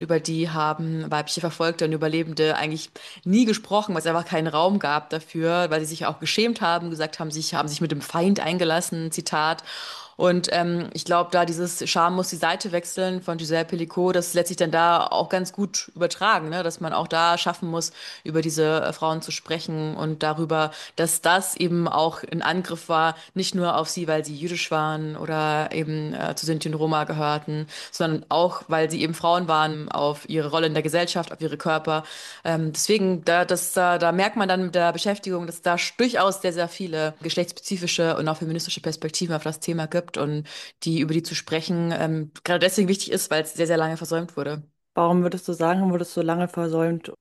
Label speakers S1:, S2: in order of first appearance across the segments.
S1: Über die haben weibliche Verfolgte und Überlebende eigentlich nie gesprochen, weil es einfach keinen Raum gab dafür, weil sie sich auch geschämt haben, gesagt haben, haben sich mit dem Feind eingelassen, Zitat. Und ich glaube, da dieses Scham muss die Seite wechseln von Giselle Pelicot, das lässt sich dann da auch ganz gut übertragen, ne? Dass man auch da schaffen muss, über diese Frauen zu sprechen und darüber, dass das eben auch ein Angriff war, nicht nur auf sie, weil sie jüdisch waren oder eben zu Sinti und Roma gehörten, sondern auch, weil sie eben Frauen waren, auf ihre Rolle in der Gesellschaft, auf ihre Körper. Deswegen, da merkt man dann mit der Beschäftigung, dass da durchaus sehr, sehr viele geschlechtsspezifische und auch feministische Perspektiven auf das Thema gibt und über die zu sprechen, gerade deswegen wichtig ist, weil es sehr, sehr lange versäumt wurde.
S2: Warum würdest du sagen, wurde es so lange versäumt?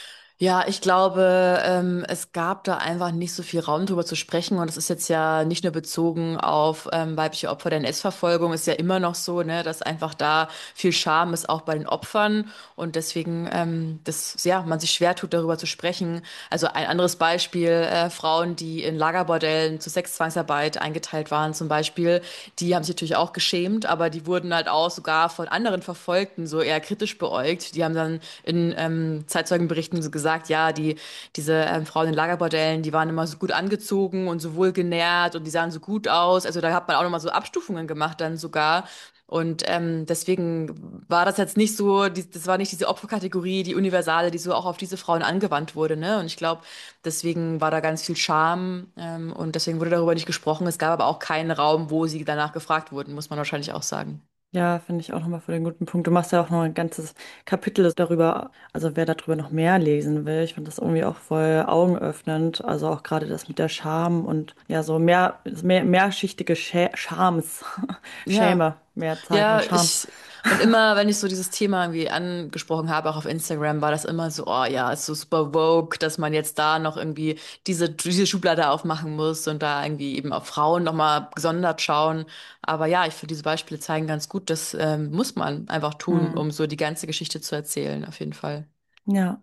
S1: Ja, ich glaube, es gab da einfach nicht so viel Raum drüber zu sprechen und es ist jetzt ja nicht nur bezogen auf weibliche Opfer der NS-Verfolgung, ist ja immer noch so, ne, dass einfach da viel Scham ist, auch bei den Opfern und deswegen, ja, man sich schwer tut, darüber zu sprechen. Also ein anderes Beispiel, Frauen, die in Lagerbordellen zur Sexzwangsarbeit eingeteilt waren zum Beispiel, die haben sich natürlich auch geschämt, aber die wurden halt auch sogar von anderen Verfolgten so eher kritisch beäugt. Die haben dann in Zeitzeugenberichten so gesagt, ja, diese Frauen in Lagerbordellen, die waren immer so gut angezogen und so wohlgenährt und die sahen so gut aus. Also da hat man auch nochmal so Abstufungen gemacht dann sogar. Und deswegen war das jetzt nicht so, das war nicht diese Opferkategorie, die universale, die so auch auf diese Frauen angewandt wurde, ne? Und ich glaube, deswegen war da ganz viel Scham und deswegen wurde darüber nicht gesprochen. Es gab aber auch keinen Raum, wo sie danach gefragt wurden, muss man wahrscheinlich auch sagen.
S2: Ja, finde ich auch nochmal für den guten Punkt. Du machst ja auch noch ein ganzes Kapitel darüber, also wer darüber noch mehr lesen will. Ich fand das irgendwie auch voll augenöffnend. Also auch gerade das mit der Scham und ja, so mehrschichtige Schams,
S1: Ja.
S2: Mehrzahl von
S1: Ja,
S2: Scham.
S1: und immer, wenn ich so dieses Thema irgendwie angesprochen habe, auch auf Instagram, war das immer so, oh ja, ist so super woke, dass man jetzt da noch irgendwie diese Schublade aufmachen muss und da irgendwie eben auf Frauen nochmal gesondert schauen. Aber ja, ich finde, diese Beispiele zeigen ganz gut, das muss man einfach tun,
S2: Hm.
S1: um so die ganze Geschichte zu erzählen, auf jeden Fall.
S2: Ja.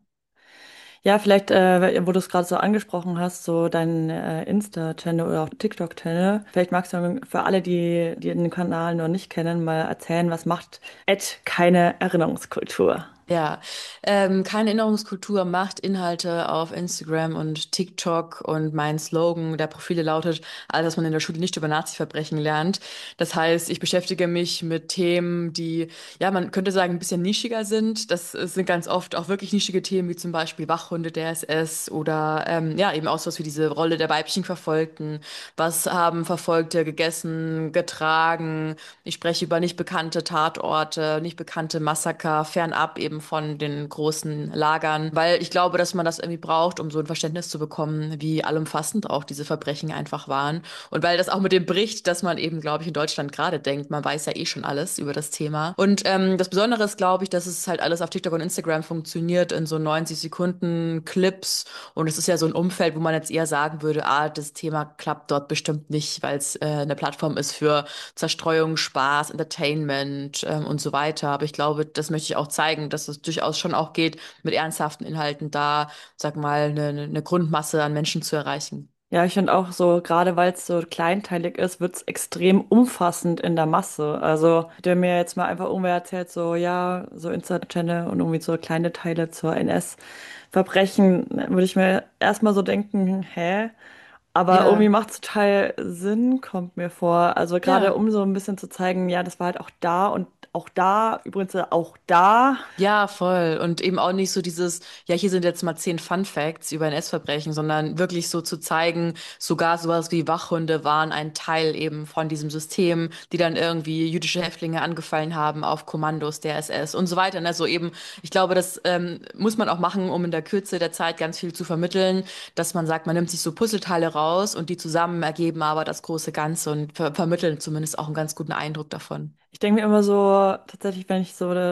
S2: Ja, vielleicht, wo du es gerade so angesprochen hast, so dein Insta-Channel oder auch TikTok-Channel. Vielleicht magst du für alle, die den Kanal noch nicht kennen, mal erzählen, was macht keine Erinnerungskultur?
S1: Ja, keine Erinnerungskultur macht Inhalte auf Instagram und TikTok und mein Slogan der Profile lautet, alles, was man in der Schule nicht über Nazi-Verbrechen lernt. Das heißt, ich beschäftige mich mit Themen, die, ja, man könnte sagen, ein bisschen nischiger sind. Sind ganz oft auch wirklich nischige Themen, wie zum Beispiel Wachhunde der SS oder ja, eben auch so was wie diese Rolle der weiblichen Verfolgten. Was haben Verfolgte gegessen, getragen? Ich spreche über nicht bekannte Tatorte, nicht bekannte Massaker, fernab eben von den großen Lagern, weil ich glaube, dass man das irgendwie braucht, um so ein Verständnis zu bekommen, wie allumfassend auch diese Verbrechen einfach waren. Und weil das auch mit dem bricht, dass man eben, glaube ich, in Deutschland gerade denkt, man weiß ja eh schon alles über das Thema. Und das Besondere ist, glaube ich, dass es halt alles auf TikTok und Instagram funktioniert in so 90 Sekunden Clips. Und es ist ja so ein Umfeld, wo man jetzt eher sagen würde, ah, das Thema klappt dort bestimmt nicht, weil es eine Plattform ist für Zerstreuung, Spaß, Entertainment und so weiter. Aber ich glaube, das möchte ich auch zeigen, dass es durchaus schon auch geht, mit ernsthaften Inhalten da, sag mal, eine Grundmasse an Menschen zu erreichen.
S2: Ja, ich finde auch so, gerade weil es so kleinteilig ist, wird es extrem umfassend in der Masse. Also, der mir jetzt mal einfach irgendwer erzählt, so, ja, so Insta-Channel und irgendwie so kleine Teile zur NS-Verbrechen, würde ich mir erstmal so denken, hä? Aber irgendwie
S1: Ja,
S2: macht es total Sinn, kommt mir vor. Also gerade
S1: ja.
S2: um so ein bisschen zu zeigen, ja, das war halt auch da, übrigens auch da.
S1: Ja, voll. Und eben auch nicht so dieses, ja, hier sind jetzt mal 10 Fun Facts über NS-Verbrechen, sondern wirklich so zu zeigen, sogar sowas wie Wachhunde waren ein Teil eben von diesem System, die dann irgendwie jüdische Häftlinge angefallen haben auf Kommandos der SS und so weiter. Ne? So eben, ich glaube, das muss man auch machen, um in der Kürze der Zeit ganz viel zu vermitteln, dass man sagt, man nimmt sich so Puzzleteile raus und die zusammen ergeben aber das große Ganze und vermitteln zumindest auch einen ganz guten Eindruck davon.
S2: Ich denke mir immer so, tatsächlich, wenn ich so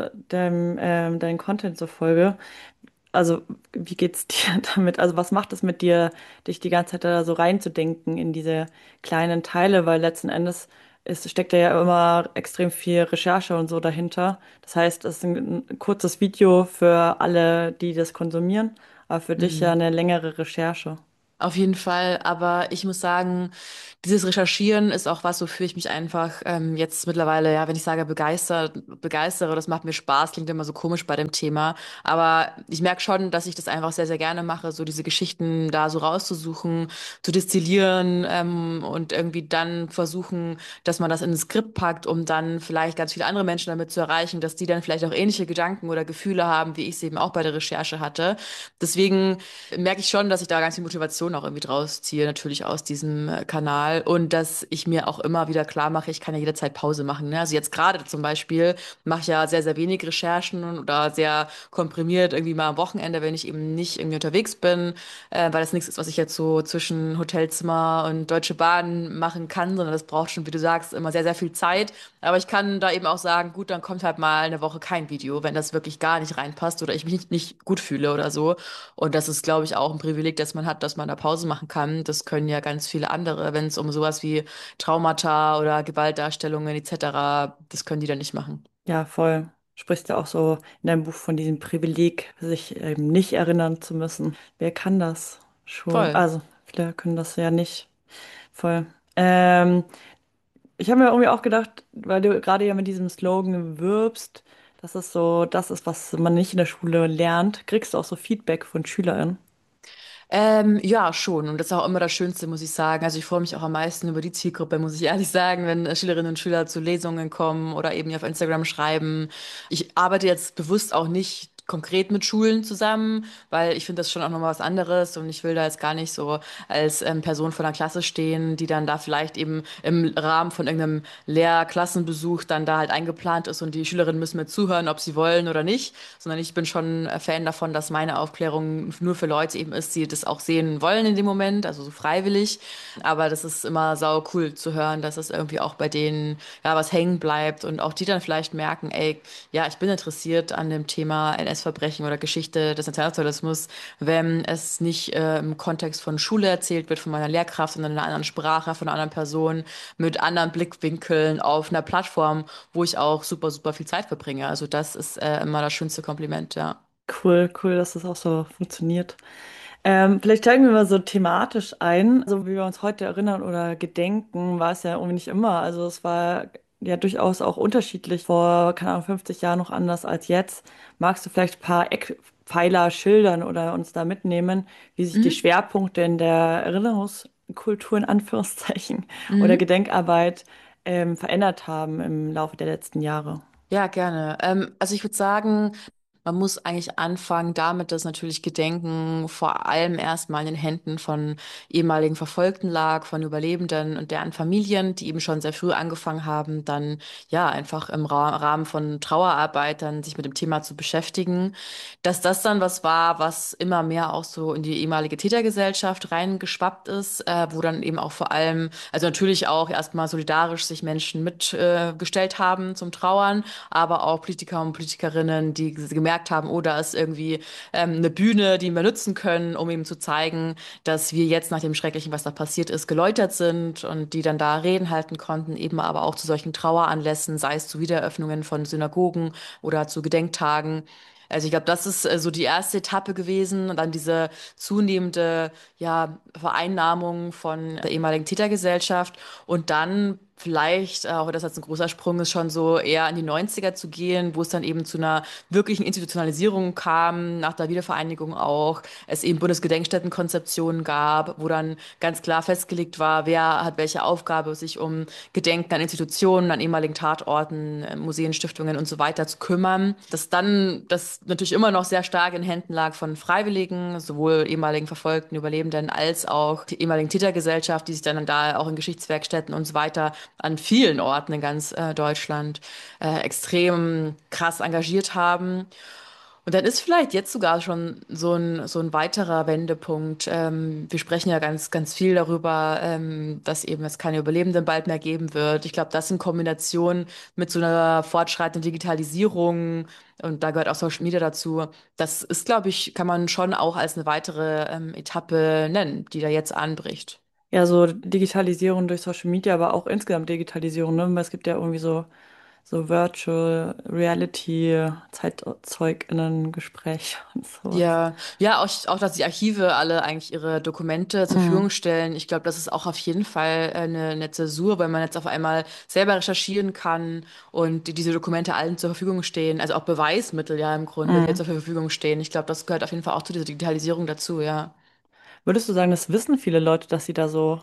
S2: deinen Content so folge, also wie geht's dir damit? Also was macht es mit dir, dich die ganze Zeit da so reinzudenken in diese kleinen Teile, weil letzten Endes steckt da ja immer extrem viel Recherche und so dahinter. Das heißt, es ist ein kurzes Video für alle, die das konsumieren, aber für dich ja
S1: Mhm.
S2: eine längere Recherche.
S1: Auf jeden Fall, aber ich muss sagen, dieses Recherchieren ist auch was, wofür ich mich einfach jetzt mittlerweile, ja, wenn ich sage begeistere, das macht mir Spaß, klingt immer so komisch bei dem Thema, aber ich merke schon, dass ich das einfach sehr, sehr gerne mache, so diese Geschichten da so rauszusuchen, zu destillieren und irgendwie dann versuchen, dass man das in ein Skript packt, um dann vielleicht ganz viele andere Menschen damit zu erreichen, dass die dann vielleicht auch ähnliche Gedanken oder Gefühle haben, wie ich es eben auch bei der Recherche hatte. Deswegen merke ich schon, dass ich da ganz viel Motivation auch irgendwie draus ziehe, natürlich aus diesem Kanal und dass ich mir auch immer wieder klar mache, ich kann ja jederzeit Pause machen. Ne? Also jetzt gerade zum Beispiel mache ich ja sehr, sehr wenig Recherchen oder sehr komprimiert irgendwie mal am Wochenende, wenn ich eben nicht irgendwie unterwegs bin, weil das nichts ist, was ich jetzt so zwischen Hotelzimmer und Deutsche Bahn machen kann, sondern das braucht schon, wie du sagst, immer sehr, sehr viel Zeit. Aber ich kann da eben auch sagen, gut, dann kommt halt mal eine Woche kein Video, wenn das wirklich gar nicht reinpasst oder ich mich nicht gut fühle oder so. Und das ist, glaube ich, auch ein Privileg, das man hat, dass man da Pause machen kann. Das können ja ganz viele andere, wenn es um sowas wie Traumata oder Gewaltdarstellungen etc., das können die dann nicht machen.
S2: Ja, voll. Sprichst ja auch so in deinem Buch von diesem Privileg, sich eben nicht erinnern zu müssen. Wer kann das schon?
S1: Voll.
S2: Also, viele können das ja nicht. Voll. Ähm, Ich habe mir irgendwie auch gedacht, weil du gerade ja mit diesem Slogan wirbst, dass es so das ist, was man nicht in der Schule lernt, kriegst du auch so Feedback von SchülerInnen.
S1: Ja, schon. Und das ist auch immer das Schönste, muss ich sagen. Also ich freue mich auch am meisten über die Zielgruppe, muss ich ehrlich sagen, wenn Schülerinnen und Schüler zu Lesungen kommen oder eben auf Instagram schreiben. Ich arbeite jetzt bewusst auch nicht konkret mit Schulen zusammen, weil ich finde das schon auch nochmal was anderes und ich will da jetzt gar nicht so als Person von der Klasse stehen, die dann da vielleicht eben im Rahmen von irgendeinem Lehrklassenbesuch dann da halt eingeplant ist und die Schülerinnen müssen mir zuhören, ob sie wollen oder nicht, sondern ich bin schon Fan davon, dass meine Aufklärung nur für Leute eben ist, die das auch sehen wollen in dem Moment, also so freiwillig. Aber das ist immer sau cool zu hören, dass es irgendwie auch bei denen ja was hängen bleibt und auch die dann vielleicht merken, ey, ja, ich bin interessiert an dem Thema NS-Verbrechen oder Geschichte des Nationalsozialismus, wenn es nicht im Kontext von Schule erzählt wird, von meiner Lehrkraft, sondern in einer anderen Sprache, von einer anderen Person, mit anderen Blickwinkeln auf einer Plattform, wo ich auch super, super viel Zeit verbringe. Also das ist immer das schönste Kompliment, ja.
S2: Cool, cool, dass das auch so funktioniert. Vielleicht steigen wir mal so thematisch ein. So wie wir uns heute erinnern oder gedenken, war es ja irgendwie nicht immer. Also es war ja durchaus auch unterschiedlich. Vor, keine Ahnung, 50 Jahren noch anders als jetzt. Magst du vielleicht ein paar Eckpfeiler schildern oder uns da mitnehmen, wie sich die
S1: Mhm.
S2: Schwerpunkte in der Erinnerungskultur in Anführungszeichen oder
S1: Mhm.
S2: Gedenkarbeit verändert haben im Laufe der letzten Jahre?
S1: Ja, gerne. Also ich würde sagen, man muss eigentlich anfangen damit, dass natürlich Gedenken vor allem erstmal in den Händen von ehemaligen Verfolgten lag, von Überlebenden und deren Familien, die eben schon sehr früh angefangen haben, dann ja einfach im Rahmen von Trauerarbeit dann sich mit dem Thema zu beschäftigen. Dass das dann was war, was immer mehr auch so in die ehemalige Tätergesellschaft reingeschwappt ist, wo dann eben auch vor allem, also natürlich auch erstmal solidarisch sich Menschen mitgestellt haben zum Trauern, aber auch Politiker und Politikerinnen, die gemerkt haben, oh, da ist irgendwie eine Bühne, die wir nutzen können, um eben zu zeigen, dass wir jetzt nach dem Schrecklichen, was da passiert ist, geläutert sind und die dann da Reden halten konnten, eben aber auch zu solchen Traueranlässen, sei es zu Wiedereröffnungen von Synagogen oder zu Gedenktagen. Also ich glaube, das ist so die erste Etappe gewesen und dann diese zunehmende ja, Vereinnahmung von der ehemaligen Tätergesellschaft und dann vielleicht, auch das jetzt ein großer Sprung ist, schon so eher in die Neunziger zu gehen, wo es dann eben zu einer wirklichen Institutionalisierung kam, nach der Wiedervereinigung auch, es eben Bundesgedenkstättenkonzeptionen gab, wo dann ganz klar festgelegt war, wer hat welche Aufgabe, sich um Gedenken an Institutionen, an ehemaligen Tatorten, Museen, Stiftungen und so weiter zu kümmern. Dass dann das natürlich immer noch sehr stark in Händen lag von Freiwilligen, sowohl ehemaligen Verfolgten, Überlebenden als auch die ehemaligen Tätergesellschaft, die sich dann da auch in Geschichtswerkstätten und so weiter an vielen Orten in ganz Deutschland extrem krass engagiert haben. Und dann ist vielleicht jetzt sogar schon so ein weiterer Wendepunkt. Wir sprechen ja ganz, ganz viel darüber, dass eben es keine Überlebenden bald mehr geben wird. Ich glaube, das in Kombination mit so einer fortschreitenden Digitalisierung und da gehört auch Social Media dazu. Das ist, glaube ich, kann man schon auch als eine weitere Etappe nennen, die da jetzt anbricht.
S2: Ja, so Digitalisierung durch Social Media, aber auch insgesamt Digitalisierung, ne? Weil es gibt ja irgendwie so so Virtual Reality ZeitzeugInnen-Gespräch und sowas.
S1: Ja, ja, auch, dass die Archive alle eigentlich ihre Dokumente zur Verfügung
S2: Mhm.
S1: stellen. Ich glaube, das ist auch auf jeden Fall eine Zäsur, weil man jetzt auf einmal selber recherchieren kann und diese Dokumente allen zur Verfügung stehen. Also auch Beweismittel ja im Grunde, die jetzt
S2: Mhm.
S1: zur Verfügung stehen. Ich glaube, das gehört auf jeden Fall auch zu dieser Digitalisierung dazu, ja.
S2: Würdest du sagen, das wissen viele Leute, dass sie da so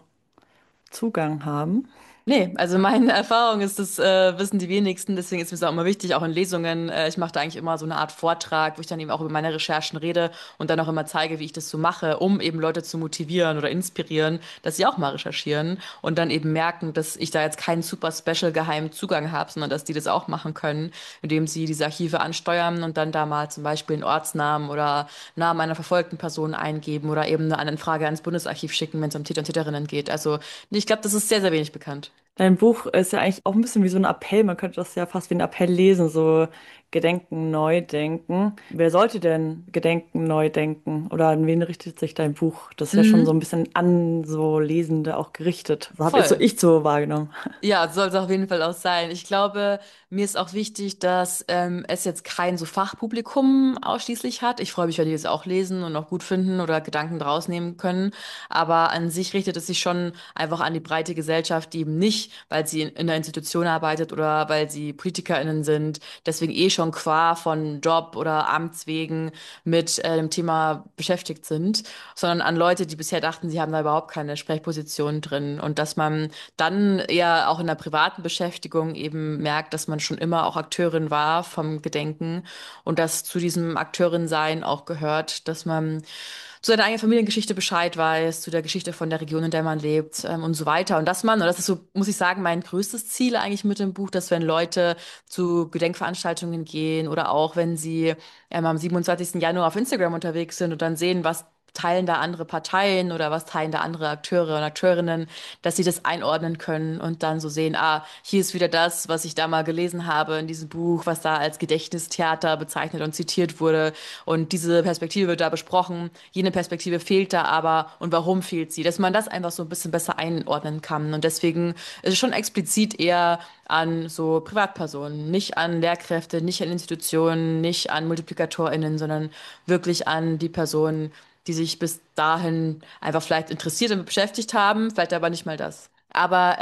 S2: Zugang haben?
S1: Nee, also meine Erfahrung ist, das wissen die wenigsten, deswegen ist mir es auch immer wichtig, auch in Lesungen. Ich mache da eigentlich immer so eine Art Vortrag, wo ich dann eben auch über meine Recherchen rede und dann auch immer zeige, wie ich das so mache, um eben Leute zu motivieren oder inspirieren, dass sie auch mal recherchieren und dann eben merken, dass ich da jetzt keinen super special geheimen Zugang habe, sondern dass die das auch machen können, indem sie diese Archive ansteuern und dann da mal zum Beispiel einen Ortsnamen oder Namen einer verfolgten Person eingeben oder eben eine Anfrage ans Bundesarchiv schicken, wenn es um Täter und Täterinnen geht. Also ich glaube, das ist sehr, sehr wenig bekannt.
S2: Dein Buch ist ja eigentlich auch ein bisschen wie so ein Appell. Man könnte das ja fast wie ein Appell lesen, so Gedenken, neu denken. Wer sollte denn Gedenken, neu denken? Oder an wen richtet sich dein Buch? Das ist ja schon so
S1: Mhm.
S2: ein bisschen an so Lesende auch gerichtet. So habe
S1: Voll.
S2: ich so wahrgenommen.
S1: Ja, soll es auf jeden Fall auch sein. Ich glaube, mir ist auch wichtig, dass es jetzt kein so Fachpublikum ausschließlich hat. Ich freue mich, wenn die es auch lesen und auch gut finden oder Gedanken draus nehmen können. Aber an sich richtet es sich schon einfach an die breite Gesellschaft, die eben nicht, weil sie in einer Institution arbeitet oder weil sie PolitikerInnen sind, deswegen eh schon qua von Job oder Amts wegen mit dem Thema beschäftigt sind, sondern an Leute, die bisher dachten, sie haben da überhaupt keine Sprechposition drin und dass man dann eher auch in der privaten Beschäftigung eben merkt, dass man schon immer auch Akteurin war vom Gedenken und dass zu diesem Akteurin-Sein auch gehört, dass man zu seiner eigenen Familiengeschichte Bescheid weiß, zu der Geschichte von der Region, in der man lebt, und so weiter. Und dass man, und das ist so, muss ich sagen, mein größtes Ziel eigentlich mit dem Buch, dass wenn Leute zu Gedenkveranstaltungen gehen oder auch wenn sie am 27. Januar auf Instagram unterwegs sind und dann sehen, was teilen da andere Parteien oder was teilen da andere Akteure und Akteurinnen, dass sie das einordnen können und dann so sehen, ah, hier ist wieder das, was ich da mal gelesen habe in diesem Buch, was da als Gedächtnistheater bezeichnet und zitiert wurde. Und diese Perspektive wird da besprochen, jene Perspektive fehlt da aber und warum fehlt sie? Dass man das einfach so ein bisschen besser einordnen kann. Und deswegen ist es schon explizit eher an so Privatpersonen, nicht an Lehrkräfte, nicht an Institutionen, nicht an MultiplikatorInnen, sondern wirklich an die Personen, die sich bis dahin einfach vielleicht interessiert und beschäftigt haben, vielleicht aber nicht mal das. Aber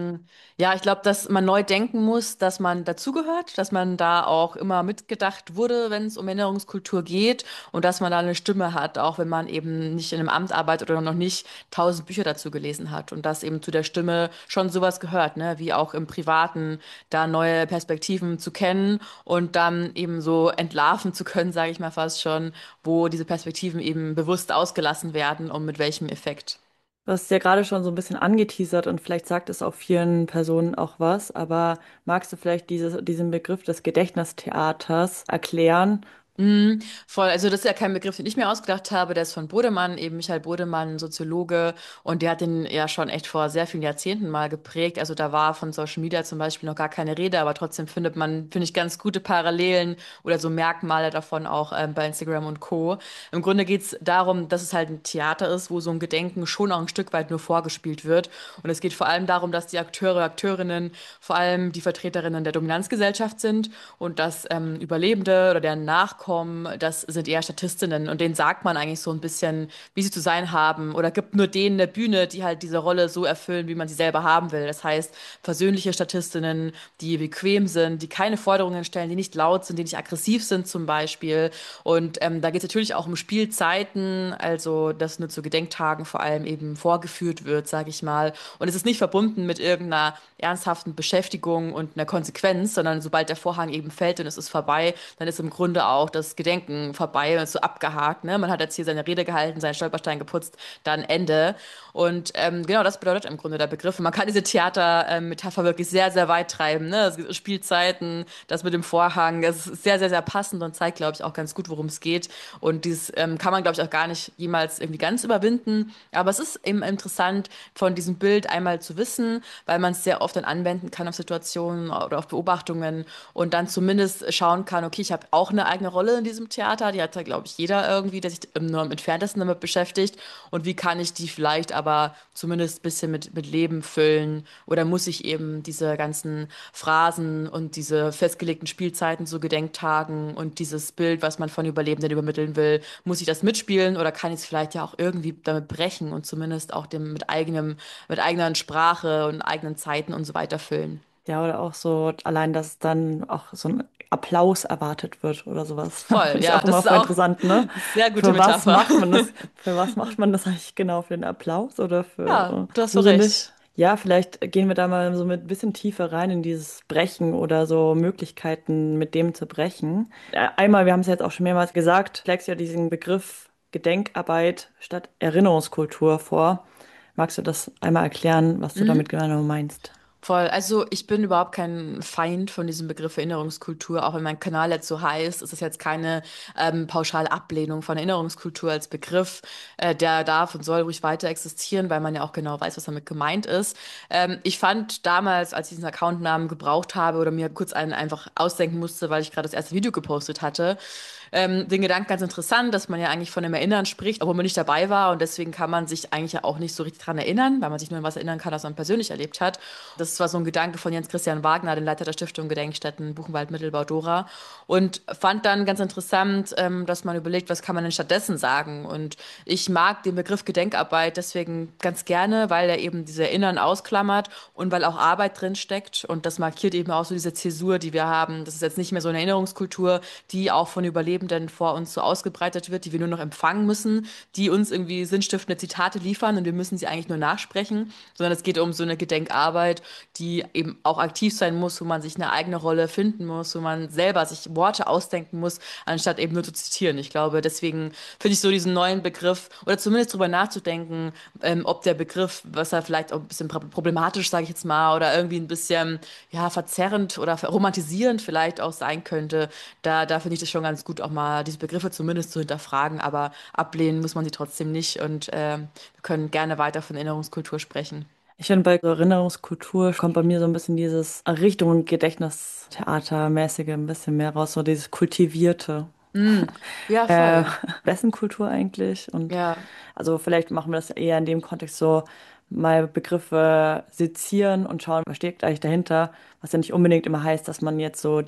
S1: ja, ich glaube, dass man neu denken muss, dass man dazugehört, dass man da auch immer mitgedacht wurde, wenn es um Erinnerungskultur geht und dass man da eine Stimme hat, auch wenn man eben nicht in einem Amt arbeitet oder noch nicht 1000 Bücher dazu gelesen hat und dass eben zu der Stimme schon sowas gehört, ne, wie auch im Privaten, da neue Perspektiven zu kennen und dann eben so entlarven zu können, sage ich mal fast schon, wo diese Perspektiven eben bewusst ausgelassen werden und mit welchem Effekt.
S2: Du hast ja gerade schon so ein bisschen angeteasert und vielleicht sagt es auch vielen Personen auch was, aber magst du vielleicht diesen Begriff des Gedächtnistheaters erklären?
S1: Voll, also das ist ja kein Begriff, den ich mir ausgedacht habe, der ist von Bodemann, eben Michael Bodemann, Soziologe, und der hat den ja schon echt vor sehr vielen Jahrzehnten mal geprägt. Also da war von Social Media zum Beispiel noch gar keine Rede, aber trotzdem findet man, finde ich, ganz gute Parallelen oder so Merkmale davon auch bei Instagram und Co. Im Grunde geht es darum, dass es halt ein Theater ist, wo so ein Gedenken schon auch ein Stück weit nur vorgespielt wird. Und es geht vor allem darum, dass die Akteure, Akteurinnen vor allem die Vertreterinnen der Dominanzgesellschaft sind und dass Überlebende oder deren Nachkommen, das sind eher Statistinnen und denen sagt man eigentlich so ein bisschen, wie sie zu sein haben oder gibt nur denen eine Bühne, die halt diese Rolle so erfüllen, wie man sie selber haben will. Das heißt, versöhnliche Statistinnen, die bequem sind, die keine Forderungen stellen, die nicht laut sind, die nicht aggressiv sind zum Beispiel. Und da geht es natürlich auch um Spielzeiten, also dass nur zu Gedenktagen vor allem eben vorgeführt wird, sage ich mal. Und es ist nicht verbunden mit irgendeiner ernsthaften Beschäftigung und einer Konsequenz, sondern sobald der Vorhang eben fällt und es ist vorbei, dann ist im Grunde auch das Gedenken vorbei und ist so abgehakt. Ne? Man hat jetzt hier seine Rede gehalten, seinen Stolperstein geputzt, dann Ende. Und genau das bedeutet im Grunde der Begriff. Und man kann diese Theater-Metapher wirklich sehr, sehr weit treiben. Ne? Es gibt Spielzeiten, das mit dem Vorhang, das ist sehr, sehr, sehr passend und zeigt, glaube ich, auch ganz gut, worum es geht. Und dieses kann man, glaube ich, auch gar nicht jemals irgendwie ganz überwinden. Aber es ist eben interessant, von diesem Bild einmal zu wissen, weil man es sehr oft dann anwenden kann auf Situationen oder auf Beobachtungen und dann zumindest schauen kann, okay, ich habe auch eine eigene Rolle Rolle in diesem Theater. Die hat da, glaube ich, jeder irgendwie, der sich nur am entferntesten damit beschäftigt. Und wie kann ich die vielleicht aber zumindest ein bisschen mit Leben füllen? Oder muss ich eben diese ganzen Phrasen und diese festgelegten Spielzeiten, so Gedenktagen und dieses Bild, was man von Überlebenden übermitteln will, muss ich das mitspielen oder kann ich es vielleicht ja auch irgendwie damit brechen und zumindest auch dem mit eigener Sprache und eigenen Zeiten und so weiter füllen?
S2: Ja, oder auch so allein, dass dann auch so ein Applaus erwartet wird oder sowas.
S1: Voll,
S2: Finde ich
S1: ja,
S2: auch
S1: das
S2: immer
S1: ist
S2: voll
S1: auch
S2: interessant, ne?
S1: eine sehr gute
S2: Für was
S1: Metapher.
S2: macht man das? Für was macht man das eigentlich genau? Für den Applaus oder
S1: Ja,
S2: für
S1: du hast so
S2: gruselig?
S1: recht.
S2: Ja, vielleicht gehen wir da mal so mit ein bisschen tiefer rein in dieses Brechen oder so Möglichkeiten, mit dem zu brechen. Einmal, wir haben es jetzt auch schon mehrmals gesagt, schlägst ja diesen Begriff Gedenkarbeit statt Erinnerungskultur vor. Magst du das einmal erklären, was du damit
S1: Mhm.
S2: genau meinst?
S1: Voll. Also ich bin überhaupt kein Feind von diesem Begriff Erinnerungskultur, auch wenn mein Kanal jetzt so heißt. Es ist jetzt keine pauschale Ablehnung von Erinnerungskultur als Begriff. Der darf und soll ruhig weiter existieren, weil man ja auch genau weiß, was damit gemeint ist. Ich fand damals, als ich diesen Accountnamen gebraucht habe oder mir kurz einen einfach ausdenken musste, weil ich gerade das erste Video gepostet hatte, den Gedanken ganz interessant, dass man ja eigentlich von dem Erinnern spricht, obwohl man nicht dabei war und deswegen kann man sich eigentlich ja auch nicht so richtig dran erinnern, weil man sich nur an was erinnern kann, was man persönlich erlebt hat. Das war so ein Gedanke von Jens Christian Wagner, dem Leiter der Stiftung Gedenkstätten Buchenwald, Mittelbau, Dora und fand dann ganz interessant, dass man überlegt, was kann man denn stattdessen sagen und ich mag den Begriff Gedenkarbeit deswegen ganz gerne, weil er eben diese Erinnern ausklammert und weil auch Arbeit drin steckt und das markiert eben auch so diese Zäsur, die wir haben. Das ist jetzt nicht mehr so eine Erinnerungskultur, die auch von Überlebenden vor uns so ausgebreitet wird, die wir nur noch empfangen müssen, die uns irgendwie sinnstiftende Zitate liefern und wir müssen sie eigentlich nur nachsprechen, sondern es geht um so eine Gedenkarbeit, die eben auch aktiv sein muss, wo man sich eine eigene Rolle finden muss, wo man selber sich Worte ausdenken muss, anstatt eben nur zu zitieren. Ich glaube, deswegen finde ich so diesen neuen Begriff oder zumindest drüber nachzudenken, ob der Begriff, was er vielleicht auch ein bisschen problematisch, sage ich jetzt mal, oder irgendwie ein bisschen ja verzerrend oder romantisierend vielleicht auch sein könnte, da finde ich das schon ganz gut, auch mal diese Begriffe zumindest zu hinterfragen, aber ablehnen muss man sie trotzdem nicht und wir können gerne weiter von Erinnerungskultur sprechen.
S2: Ich finde, bei so Erinnerungskultur kommt bei mir so ein bisschen dieses Richtung Gedächtnistheatermäßige ein bisschen mehr raus, so dieses Kultivierte.
S1: Mm, ja,
S2: Äh,
S1: voll.
S2: Wessen Kultur eigentlich? Und
S1: Ja.
S2: also vielleicht machen wir das eher in dem Kontext so, mal Begriffe sezieren und schauen, was steckt eigentlich dahinter, was ja nicht unbedingt immer heißt, dass man jetzt so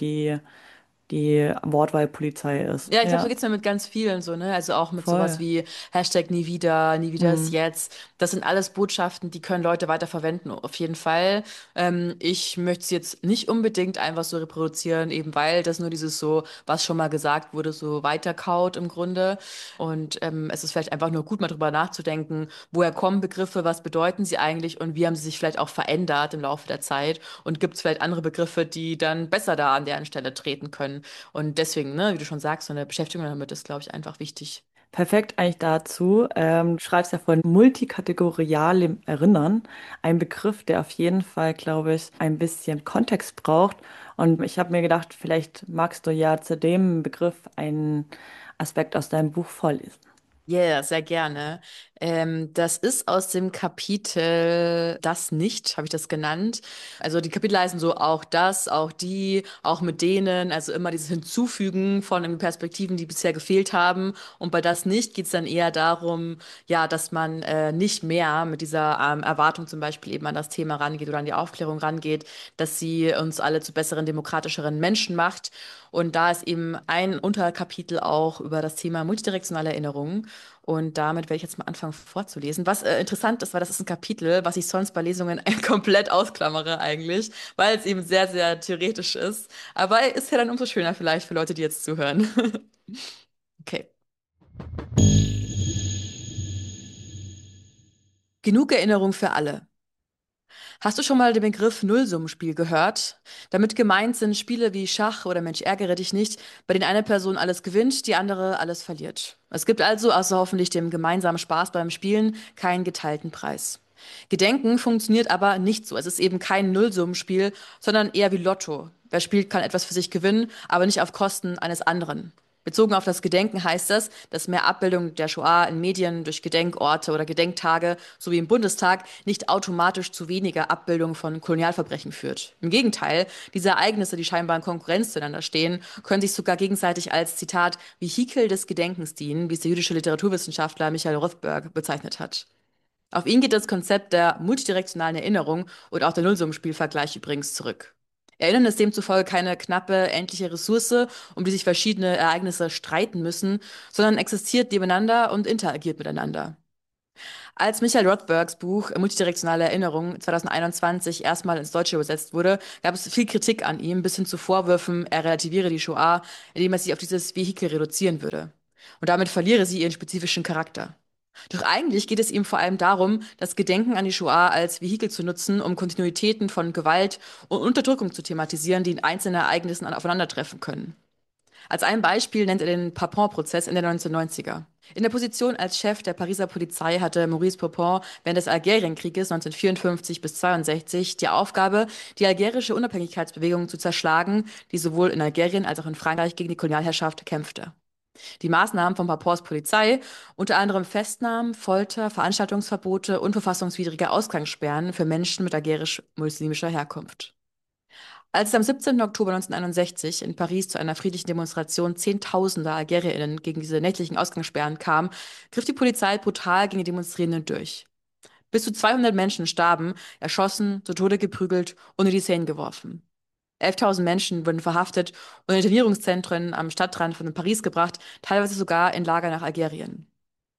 S2: die Wortwahlpolizei ist.
S1: Ja, ich glaube, so
S2: Ja,
S1: geht's mir mit ganz vielen so, ne? Also auch mit sowas
S2: voll.
S1: wie Hashtag nie wieder ist
S2: Hm.
S1: jetzt. Das sind alles Botschaften, die können Leute weiter verwenden, auf jeden Fall. Ich möchte es jetzt nicht unbedingt einfach so reproduzieren, eben weil das nur dieses so, was schon mal gesagt wurde, so weiterkaut im Grunde. Und es ist vielleicht einfach nur gut, mal drüber nachzudenken, woher kommen Begriffe, was bedeuten sie eigentlich und wie haben sie sich vielleicht auch verändert im Laufe der Zeit und gibt es vielleicht andere Begriffe, die dann besser da an deren Stelle treten können. Und deswegen, ne, wie du schon sagst, so eine Beschäftigung damit ist, glaube ich, einfach wichtig.
S2: Perfekt eigentlich dazu. Du schreibst ja von multikategorialem Erinnern, ein Begriff, der auf jeden Fall, glaube ich, ein bisschen Kontext braucht. Und ich habe mir gedacht, vielleicht magst du ja zu dem Begriff einen Aspekt aus deinem Buch vorlesen.
S1: Yeah, sehr gerne. Das ist aus dem Kapitel Das nicht, habe ich das genannt. Also die Kapitel heißen so auch das, auch die, auch mit denen, also immer dieses Hinzufügen von irgendwie Perspektiven, die bisher gefehlt haben. Und bei das nicht geht es dann eher darum, ja, dass man nicht mehr mit dieser Erwartung zum Beispiel eben an das Thema rangeht oder an die Aufklärung rangeht, dass sie uns alle zu besseren, demokratischeren Menschen macht. Und da ist eben ein Unterkapitel auch über das Thema multidirektionale Erinnerung. Und damit werde ich jetzt mal anfangen vorzulesen. Was interessant ist, weil das ist ein Kapitel, was ich sonst bei Lesungen komplett ausklammere eigentlich, weil es eben sehr, sehr theoretisch ist. Aber ist ja dann umso schöner vielleicht für Leute, die jetzt zuhören. Okay. Genug Erinnerung für alle. Hast du schon mal den Begriff Nullsummenspiel gehört? Damit gemeint sind Spiele wie Schach oder Mensch ärgere dich nicht, bei denen eine Person alles gewinnt, die andere alles verliert. Es gibt also, außer hoffentlich dem gemeinsamen Spaß beim Spielen, keinen geteilten Preis. Gedenken funktioniert aber nicht so. Es ist eben kein Nullsummenspiel, sondern eher wie Lotto. Wer spielt, kann etwas für sich gewinnen, aber nicht auf Kosten eines anderen. Bezogen auf das Gedenken heißt das, dass mehr Abbildung der Shoah in Medien durch Gedenkorte oder Gedenktage sowie im Bundestag nicht automatisch zu weniger Abbildung von Kolonialverbrechen führt. Im Gegenteil, diese Ereignisse, die scheinbar in Konkurrenz zueinander stehen, können sich sogar gegenseitig als, Zitat, Vehikel des Gedenkens dienen, wie es der jüdische Literaturwissenschaftler Michael Rothberg bezeichnet hat. Auf ihn geht das Konzept der multidirektionalen Erinnerung und auch der Nullsummenspielvergleich übrigens zurück. Erinnern ist demzufolge keine knappe, endliche Ressource, um die sich verschiedene Ereignisse streiten müssen, sondern existiert nebeneinander und interagiert miteinander. Als Michael Rothbergs Buch Multidirektionale Erinnerung 2021 erstmal ins Deutsche übersetzt wurde, gab es viel Kritik an ihm, bis hin zu Vorwürfen, er relativiere die Shoah, indem er sich auf dieses Vehikel reduzieren würde. Und damit verliere sie ihren spezifischen Charakter. Doch eigentlich geht es ihm vor allem darum, das Gedenken an die Shoah als Vehikel zu nutzen, um Kontinuitäten von Gewalt und Unterdrückung zu thematisieren, die in einzelnen Ereignissen aufeinandertreffen können. Als ein Beispiel nennt er den Papon-Prozess in den 1990er. In der Position als Chef der Pariser Polizei hatte Maurice Papon während des Algerienkrieges 1954 bis 62 die Aufgabe, die algerische Unabhängigkeitsbewegung zu zerschlagen, die sowohl in Algerien als auch in Frankreich gegen die Kolonialherrschaft kämpfte. Die Maßnahmen von Papons Polizei, unter anderem Festnahmen, Folter, Veranstaltungsverbote und verfassungswidrige Ausgangssperren für Menschen mit algerisch-muslimischer Herkunft. Als es am 17. Oktober 1961 in Paris zu einer friedlichen Demonstration Zehntausender AlgerierInnen gegen diese nächtlichen Ausgangssperren kam, griff die Polizei brutal gegen die Demonstrierenden durch. Bis zu 200 Menschen starben, erschossen, zu Tode geprügelt und in die Seine geworfen. 11.000 Menschen wurden verhaftet und in Internierungszentren am Stadtrand von Paris gebracht, teilweise sogar in Lager nach Algerien.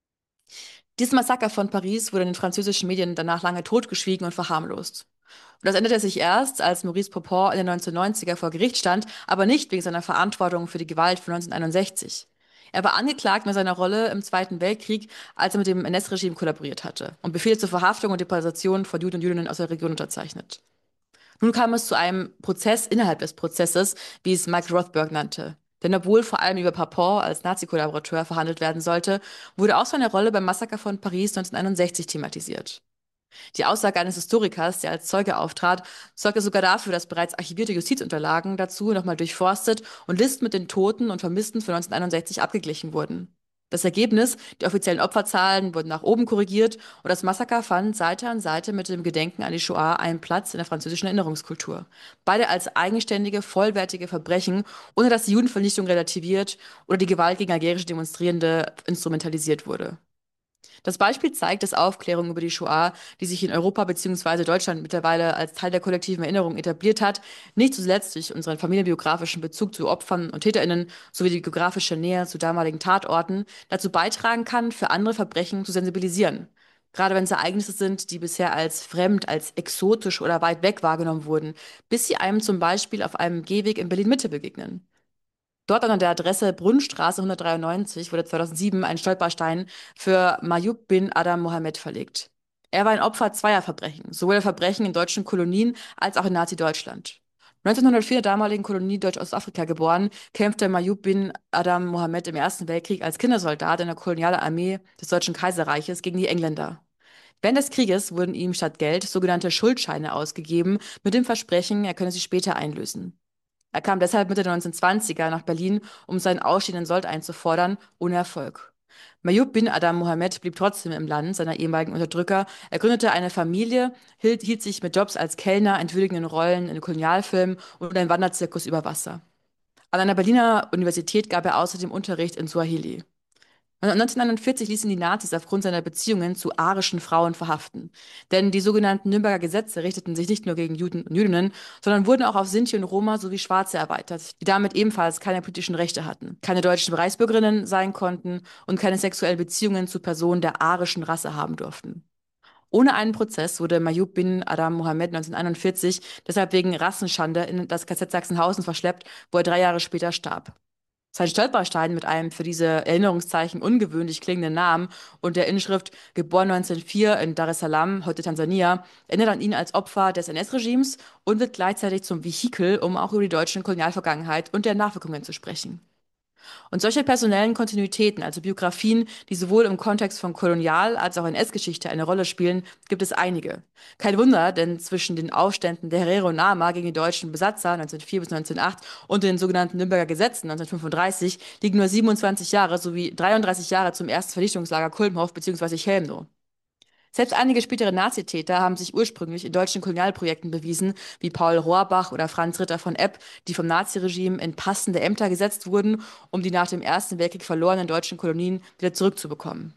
S1: Dieses Massaker von Paris wurde in den französischen Medien danach lange totgeschwiegen und verharmlost. Und das änderte sich erst, als Maurice Papon in den 1990er vor Gericht stand, aber nicht wegen seiner Verantwortung für die Gewalt von 1961. Er war angeklagt mit seiner Rolle im Zweiten Weltkrieg, als er mit dem NS-Regime kollaboriert hatte und Befehle zur Verhaftung und Deportation von Juden und Jüdinnen aus der Region unterzeichnet. Nun kam es zu einem Prozess innerhalb des Prozesses, wie es Mike Rothberg nannte. Denn obwohl vor allem über Papon als Nazi-Kollaborateur verhandelt werden sollte, wurde auch seine Rolle beim Massaker von Paris 1961 thematisiert. Die Aussage eines Historikers, der als Zeuge auftrat, sorgte sogar dafür, dass bereits archivierte Justizunterlagen dazu nochmal durchforstet und Listen mit den Toten und Vermissten für 1961 abgeglichen wurden. Das Ergebnis, die offiziellen Opferzahlen wurden nach oben korrigiert und das Massaker fand Seite an Seite mit dem Gedenken an die Shoah einen Platz in der französischen Erinnerungskultur. Beide als eigenständige, vollwertige Verbrechen, ohne dass die Judenvernichtung relativiert oder die Gewalt gegen algerische Demonstrierende instrumentalisiert wurde. Das Beispiel zeigt, dass Aufklärung über die Shoah, die sich in Europa bzw. Deutschland mittlerweile als Teil der kollektiven Erinnerung etabliert hat, nicht zuletzt durch unseren familienbiografischen Bezug zu Opfern und TäterInnen sowie die geografische Nähe zu damaligen Tatorten dazu beitragen kann, für andere Verbrechen zu sensibilisieren. Gerade wenn es Ereignisse sind, die bisher als fremd, als exotisch oder weit weg wahrgenommen wurden, bis sie einem zum Beispiel auf einem Gehweg in Berlin-Mitte begegnen. Dort an der Adresse Brunnenstraße 193 wurde 2007 ein Stolperstein für Mayub bin Adam Mohammed verlegt. Er war ein Opfer zweier Verbrechen, sowohl der Verbrechen in deutschen Kolonien als auch in Nazi-Deutschland. 1904 in der damaligen Kolonie Deutsch-Ostafrika geboren, kämpfte Mayub bin Adam Mohammed im Ersten Weltkrieg als Kindersoldat in der Kolonialarmee des Deutschen Kaiserreiches gegen die Engländer. Während des Krieges wurden ihm statt Geld sogenannte Schuldscheine ausgegeben, mit dem Versprechen, er könne sie später einlösen. Er kam deshalb Mitte der 1920er nach Berlin, um seinen ausstehenden Sold einzufordern, ohne Erfolg. Mayub bin Adam Mohammed blieb trotzdem im Land seiner ehemaligen Unterdrücker. Er gründete eine Familie, hielt sich mit Jobs als Kellner, entwürdigenden Rollen in Kolonialfilmen und einem Wanderzirkus über Wasser. An einer Berliner Universität gab er außerdem Unterricht in Suaheli. 1941 ließen die Nazis aufgrund seiner Beziehungen zu arischen Frauen verhaften. Denn die sogenannten Nürnberger Gesetze richteten sich nicht nur gegen Juden und Jüdinnen, sondern wurden auch auf Sinti und Roma sowie Schwarze erweitert, die damit ebenfalls keine politischen Rechte hatten, keine deutschen Reichsbürgerinnen sein konnten und keine sexuellen Beziehungen zu Personen der arischen Rasse haben durften. Ohne einen Prozess wurde Mayub bin Adam Mohammed 1941 deshalb wegen Rassenschande in das KZ Sachsenhausen verschleppt, wo er 3 Jahre später starb. Sein Stolperstein mit einem für diese Erinnerungszeichen ungewöhnlich klingenden Namen und der Inschrift geboren 1904 in Dar es Salaam, heute Tansania, erinnert an ihn als Opfer des NS-Regimes und wird gleichzeitig zum Vehikel, um auch über die deutsche Kolonialvergangenheit und deren Nachwirkungen zu sprechen. Und solche personellen Kontinuitäten, also Biografien, die sowohl im Kontext von Kolonial- als auch NS-Geschichte eine Rolle spielen, gibt es einige. Kein Wunder, denn zwischen den Aufständen der Herero und Nama gegen die deutschen Besatzer 1904 bis 1908 und den sogenannten Nürnberger Gesetzen 1935 liegen nur 27 Jahre sowie 33 Jahre zum ersten Vernichtungslager Kulmhof bzw. Chelmno. Selbst einige spätere Nazitäter haben sich ursprünglich in deutschen Kolonialprojekten bewiesen, wie Paul Rohrbach oder Franz Ritter von Epp, die vom Naziregime in passende Ämter gesetzt wurden, um die nach dem Ersten Weltkrieg verlorenen deutschen Kolonien wieder zurückzubekommen.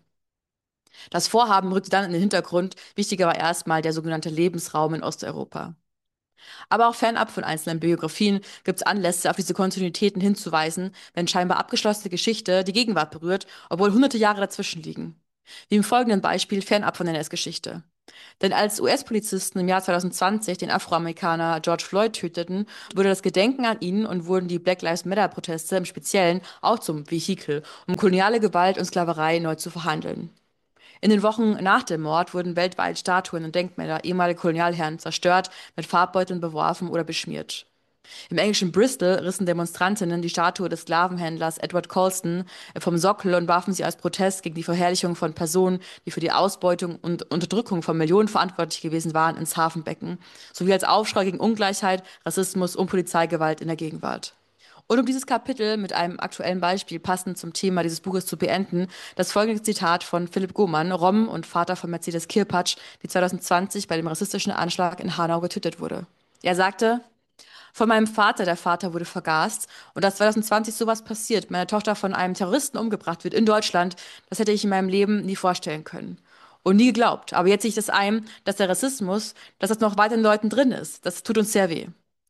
S1: Das Vorhaben rückte dann in den Hintergrund, wichtiger war erstmal der sogenannte Lebensraum in Osteuropa. Aber auch fernab von einzelnen Biografien gibt es Anlässe, auf diese Kontinuitäten hinzuweisen, wenn scheinbar abgeschlossene Geschichte die Gegenwart berührt, obwohl hunderte Jahre dazwischen liegen. Wie im folgenden Beispiel fernab von der NS-Geschichte. Denn als US-Polizisten im Jahr 2020 den Afroamerikaner George Floyd töteten, wurde das Gedenken an ihn und wurden die Black Lives Matter-Proteste im Speziellen auch zum Vehikel, um koloniale Gewalt und Sklaverei neu zu verhandeln. In den Wochen nach dem Mord wurden weltweit Statuen und Denkmäler ehemaliger Kolonialherren zerstört, mit Farbbeuteln beworfen oder beschmiert. Im englischen Bristol rissen Demonstrantinnen die Statue des Sklavenhändlers Edward Colston vom Sockel und warfen sie als Protest gegen die Verherrlichung von Personen, die für die Ausbeutung und Unterdrückung von Millionen verantwortlich gewesen waren, ins Hafenbecken, sowie als Aufschrei gegen Ungleichheit, Rassismus und Polizeigewalt in der Gegenwart. Und um dieses Kapitel mit einem aktuellen Beispiel passend zum Thema dieses Buches zu beenden, das folgende Zitat von Philipp Gohmann, Rom und Vater von Mercedes Kirpatsch, die 2020 bei dem rassistischen Anschlag in Hanau getötet wurde. Er sagte: Von meinem Vater, der Vater wurde vergast. Und dass 2020 sowas passiert, meine Tochter von einem Terroristen umgebracht wird in Deutschland, das hätte ich in meinem Leben nie vorstellen können. Und nie geglaubt. Aber jetzt sehe ich das ein, dass der Rassismus, dass das noch weiter in Leuten drin ist. Das tut uns sehr weh.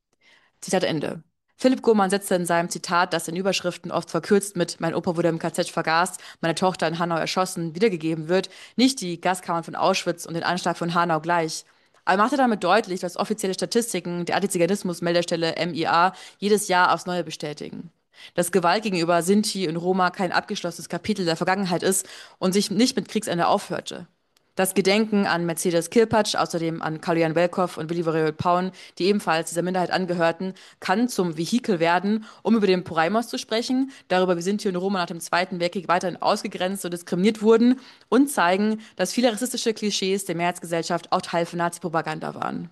S1: Zitat Ende. Philipp Gohmann setzte in seinem Zitat, das in Überschriften oft verkürzt mit Mein Opa wurde im KZ vergast, meine Tochter in Hanau erschossen, wiedergegeben wird, nicht die Gaskammern von Auschwitz und den Anschlag von Hanau gleich. Aber er machte damit deutlich, dass offizielle Statistiken der Antiziganismus-Meldestelle MIA jedes Jahr aufs Neue bestätigen. Dass Gewalt gegenüber Sinti und Roma kein abgeschlossenes Kapitel der Vergangenheit ist und sich nicht mit Kriegsende aufhörte. Das Gedenken an Mercedes Kirpatsch, außerdem an Kaloyan Welkow und Willi Paun, die ebenfalls dieser Minderheit angehörten, kann zum Vehikel werden, um über den Porajmos zu sprechen, darüber, wie Sinti und Roma nach dem Zweiten Weltkrieg weiterhin ausgegrenzt und diskriminiert wurden und zeigen, dass viele rassistische Klischees der Mehrheitsgesellschaft auch Teil von Nazi-Propaganda waren.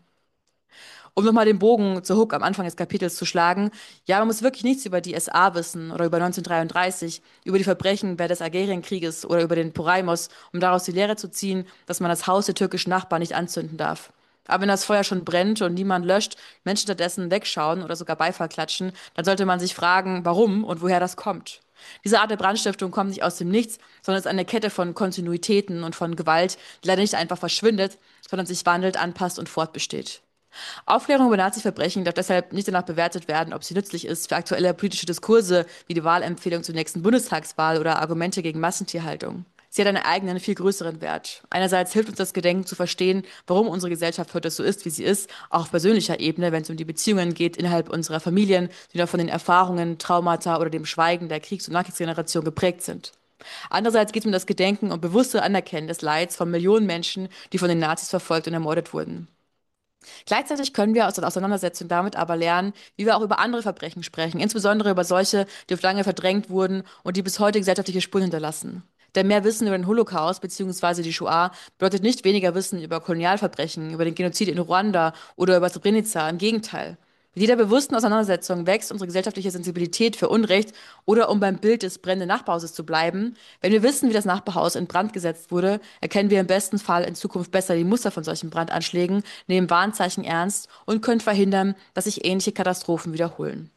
S1: Um nochmal den Bogen zur Hook am Anfang des Kapitels zu schlagen, ja, man muss wirklich nichts über die SA wissen oder über 1933, über die Verbrechen während des Algerienkrieges oder über den Porajmos, um daraus die Lehre zu ziehen, dass man das Haus der türkischen Nachbarn nicht anzünden darf. Aber wenn das Feuer schon brennt und niemand löscht, Menschen stattdessen wegschauen oder sogar Beifall klatschen, dann sollte man sich fragen, warum und woher das kommt. Diese Art der Brandstiftung kommt nicht aus dem Nichts, sondern ist eine Kette von Kontinuitäten und von Gewalt, die leider nicht einfach verschwindet, sondern sich wandelt, anpasst und fortbesteht. Aufklärung über Nazi-Verbrechen darf deshalb nicht danach bewertet werden, ob sie nützlich ist für aktuelle politische Diskurse wie die Wahlempfehlung zur nächsten Bundestagswahl oder Argumente gegen Massentierhaltung. Sie hat einen eigenen, viel größeren Wert. Einerseits hilft uns das Gedenken zu verstehen, warum unsere Gesellschaft heute so ist, wie sie ist, auch auf persönlicher Ebene, wenn es um die Beziehungen geht innerhalb unserer Familien, die noch von den Erfahrungen, Traumata oder dem Schweigen der Kriegs- und Nachkriegsgeneration geprägt sind. Andererseits geht es um das Gedenken und bewusste Anerkennen des Leids von Millionen Menschen, die von den Nazis verfolgt und ermordet wurden. Gleichzeitig können wir aus der Auseinandersetzung damit aber lernen, wie wir auch über andere Verbrechen sprechen, insbesondere über solche, die oft lange verdrängt wurden und die bis heute gesellschaftliche Spuren hinterlassen. Denn mehr Wissen über den Holocaust bzw. die Shoah bedeutet nicht weniger Wissen über Kolonialverbrechen, über den Genozid in Ruanda oder über Srebrenica. Im Gegenteil. Mit jeder bewussten Auseinandersetzung wächst unsere gesellschaftliche Sensibilität für Unrecht oder um beim Bild des brennenden Nachbarhauses zu bleiben. Wenn wir wissen, wie das Nachbarhaus in Brand gesetzt wurde, erkennen wir im besten Fall in Zukunft besser die Muster von solchen Brandanschlägen, nehmen Warnzeichen ernst und können verhindern, dass sich ähnliche Katastrophen wiederholen.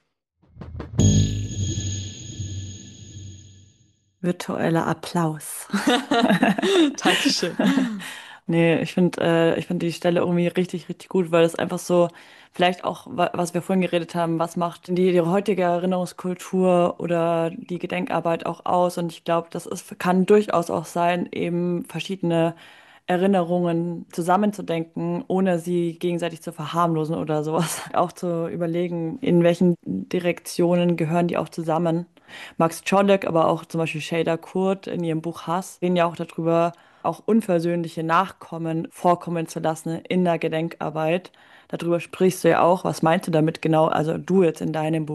S2: Virtueller Applaus.
S1: Dankeschön.
S2: Nee, ich finde die Stelle irgendwie richtig, richtig gut, weil es einfach so, vielleicht auch, was wir vorhin geredet haben, was macht die heutige Erinnerungskultur oder die Gedenkarbeit auch aus? Und ich glaube, kann durchaus auch sein, eben verschiedene Erinnerungen zusammenzudenken, ohne sie gegenseitig zu verharmlosen oder sowas. Auch zu überlegen, in welchen Direktionen gehören die auch zusammen. Max Czolek, aber auch zum Beispiel Şeyda Kurt in ihrem Buch Hass, reden ja auch darüber, auch unversöhnliche Nachkommen vorkommen zu lassen in der Gedenkarbeit. Darüber sprichst du ja auch. Was meinst du damit genau? Also du jetzt in deinem Buch.